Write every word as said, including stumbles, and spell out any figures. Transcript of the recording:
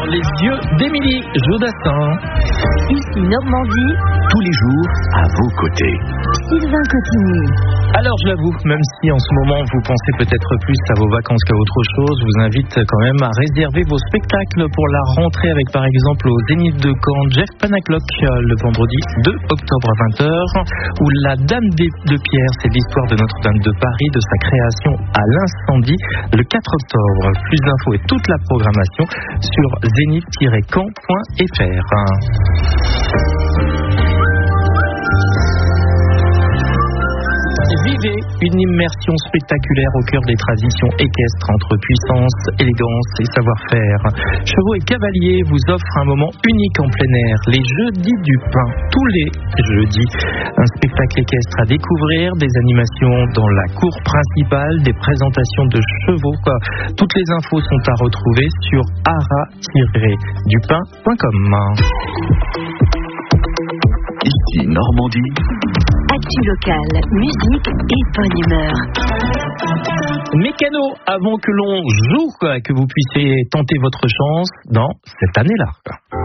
Les yeux d'Émilie Jodassin. Ici Normandie. Tous les jours, à vos côtés. Sylvain Cotigny. Alors je l'avoue, même si en ce moment vous pensez peut-être plus à vos vacances qu'à autre chose, je vous invite quand même à réserver vos spectacles pour la rentrée avec par exemple au Zénith de Caen, Jeff Panaclock le vendredi deux octobre à vingt heures, ou La Dame de Pierre, c'est l'histoire de Notre-Dame de Paris, de sa création à l'incendie, le quatre octobre. Plus d'infos et toute la programmation sur zénith tiret caen point f r. Vivez une immersion spectaculaire au cœur des traditions équestres entre puissance, élégance et savoir-faire. Chevaux et Cavaliers vous offre un moment unique en plein air, les Jeudis du Pain, tous les jeudis. Un spectacle équestre à découvrir, des animations dans la cour principale, des présentations de chevaux. Quoi. Toutes les infos sont à retrouver sur ara tiret du pain point com. Ici Normandie. Actu locale, musique et bonne humeur. Mécano, avant que l'on joue, quoi, que vous puissiez tenter votre chance dans cette année-là. Quoi.